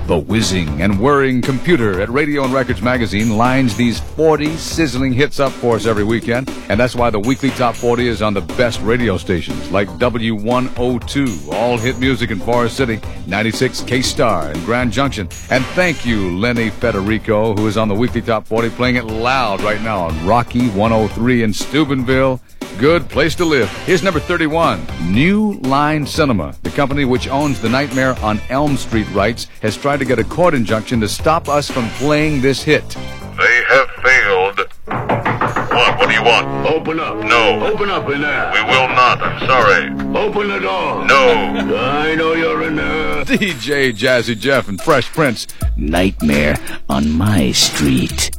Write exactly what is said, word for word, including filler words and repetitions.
The whizzing and whirring computer at Radio and Records Magazine lines these forty sizzling hits up for us every weekend, and that's why the weekly Top forty is on the best radio stations like W one oh two, all hit music in Forest City, ninety-six K-Star in Grand Junction. And thank you, Lenny Federico, who is on the weekly Top forty, playing it loud right now on Rocky one oh three in Steubenville. Good place to live. Here's number thirty-one. New Line Cinema, the company which owns the Nightmare on Elm Street rights, has tried to get a court injunction to stop us from playing this hit. They have failed. What? What do you want? Open up. No. Open up in there. We will not. I'm sorry. Open the door. No. I know you're in there. D J Jazzy Jeff and Fresh Prince. Nightmare on My Street.